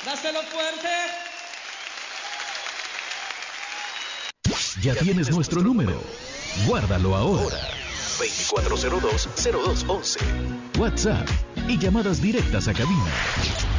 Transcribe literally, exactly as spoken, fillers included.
¡Dáselo fuerte! Ya tienes nuestro número. Guárdalo ahora. veinticuatro cero dos, cero dos once. WhatsApp y llamadas directas a cabina.